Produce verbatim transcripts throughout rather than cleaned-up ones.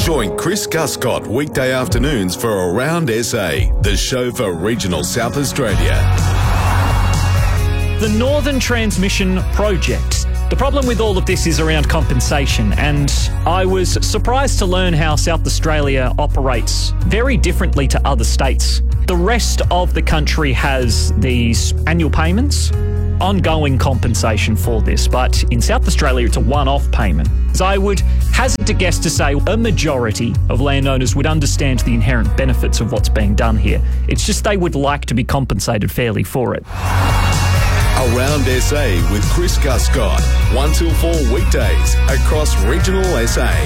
Join Chris Guscott weekday afternoons for Around S A, the show for regional South Australia. The Northern Transmission Project. The problem with all of this is around compensation, and I was surprised to learn how South Australia operates very differently to other states. The rest of the country has these annual payments, ongoing compensation for this, but in South Australia it's a one-off payment. So I would hazard to guess to say a majority of landowners would understand the inherent benefits of what's being done here. It's just they would like to be compensated fairly for it. Around S A with Chris Guscott, one till four weekdays across regional S A.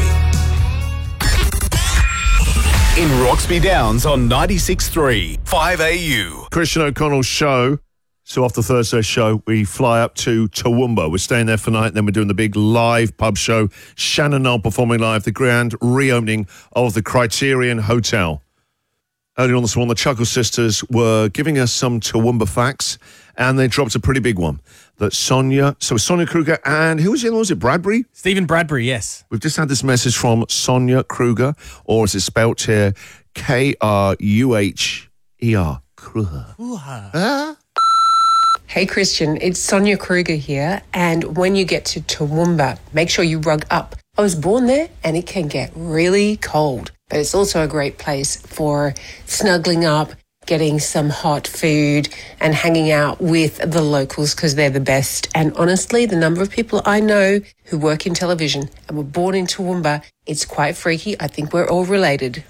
In Roxby Downs on ninety-six point three, five A U. Christian O'Connell's show. So after Thursday's show, we fly up to Toowoomba. We're staying there for the night, and then we're doing the big live pub show. Shannon Knoll performing live, the grand reopening of the Criterion Hotel. Earlier on this morning, the Chuckle Sisters were giving us some Toowoomba facts, and they dropped a pretty big one. That Sonia, so Sonia Kruger, and who was the other one? Was it Bradbury? Stephen Bradbury, yes. We've just had this message from Sonia Kruger, or as it's spelt here, K R U H E R. Kruger. Uh-huh. Hey Christian, it's Sonia Kruger here, and when you get to Toowoomba, make sure you rug up. I was born there, and it can get really cold, but it's also a great place for snuggling up, getting some hot food, and hanging out with the locals because they're the best. And honestly, the number of people I know who work in television and were born in Toowoomba, it's quite freaky. I think we're all related.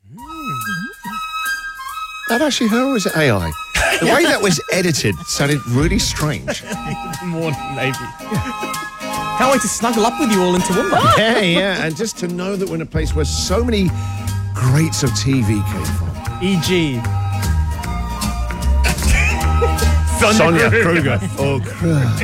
That actually her, or is it A I? The way that was edited sounded really strange. More maybe. Can't wait to snuggle up with you all in Toowoomba. Yeah, yeah, and just to know that we're in a place where so many greats of T V came from. for example Sonia Kruger. Oh, Kruger.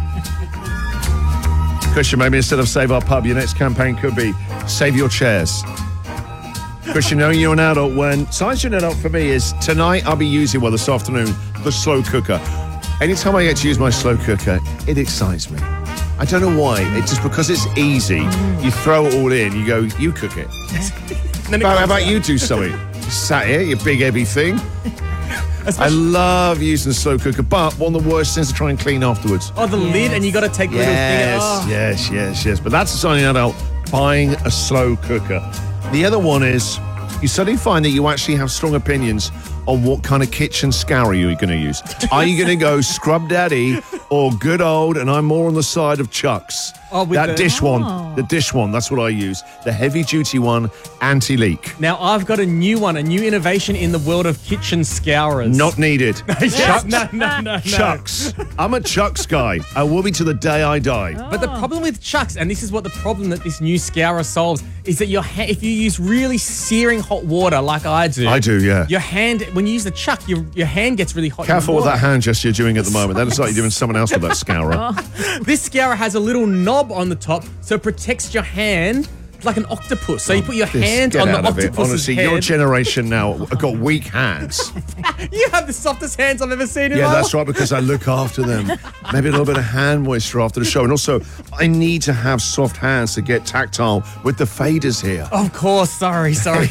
Christian, maybe instead of Save Our Pub, your next campaign could be Save Your Chairs. Christian, knowing you're an adult, when science you're an adult for me is tonight I'll be using, well, this afternoon, the slow cooker. Anytime I get to use my slow cooker, it excites me. I don't know why. It's just because it's easy. You throw it all in, you go, you cook it. Then it How comes about out. you do something? You sat here, you big heavy thing. I love using the slow cooker, but one of the worst things to try and clean afterwards. Oh, the lid, and you got to take the little thing. Yes, Oh. yes, yes, yes. But that's a sign of an adult buying a slow cooker. The other one is you suddenly find that you actually have strong opinions on what kind of kitchen scourer you're going to use. Are you going to go Scrub Daddy or good old, and I'm more on the side of Chuck's? Oh, with that the- dish Oh. one, the dish one, that's what I use. The heavy duty one, anti-leak. Now, I've got a new one, a new innovation in the world of kitchen scourers. Not needed. Yes, no, no, no, no. Chuck's. I'm a Chuck's guy. I will be to the day I die. But the problem with Chuck's, and this is what the problem that this new scourer solves, is that your ha- if you use really searing hot water like I do, I do, yeah. your hand, when you use the chuck, your your hand gets really hot. in Careful the with that water. hand gesture you're doing at the moment. That looks like you're doing someone else with that scourer. This scourer has a little knob on the top, so it protects your hand like an octopus. So you put your This- hand get on the out of it. octopus's Honestly, head. your generation now have got weak hands. You have the softest hands I've ever seen in Yeah, my that's life. right, because I look after them. Maybe a little bit of hand moisture after the show. And also, I need to have soft hands to get tactile with the faders here. Of course, sorry, sorry.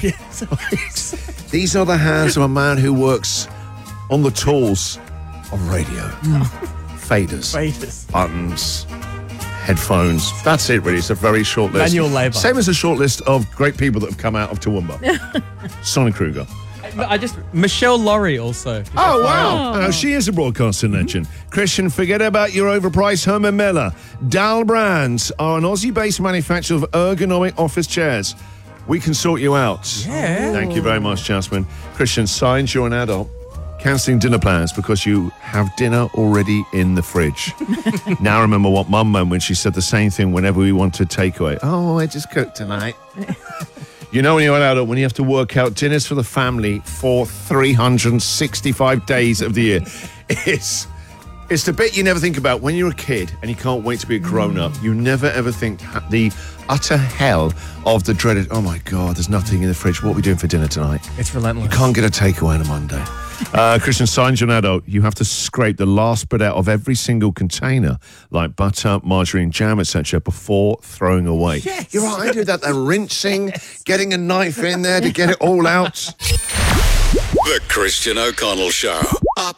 These are the hands of a man who works on the tools of radio. Faders, Faders. buttons, headphones. That's it, really. It's a very short list. Manual labour. Same as a short list of great people that have come out of Toowoomba. Sonia Kruger. I just Michelle Laurie also. Oh, wow. Oh, she is a broadcasting legend. Christian, forget about your overpriced Herman Miller. Dal Brands are an Aussie-based manufacturer of ergonomic office chairs. We can sort you out. Yeah. Thank you very much, Jasmine. Christian, signs you're an adult. Cancelling dinner plans because you have dinner already in the fridge. Now I remember what Mum meant when she said the same thing whenever we wanted takeaway. Oh, I just cooked tonight. You know when you're an adult, when you have to work out dinners for the family for three hundred sixty-five days of the year, it's it's the bit you never think about when you're a kid and you can't wait to be a grown-up. You never ever think the utter hell of the dreaded, oh my God, there's nothing in the fridge. What are we doing for dinner tonight? It's relentless. Can't get a takeaway on a Monday. Uh, Christian, signs you're an adult. You have to scrape the last bit out of every single container, like butter, margarine, jam, et cetera, before throwing away. Yes. You're right. I do that. The rinsing, getting a knife in there to get it all out. The Christian O'Connell Show.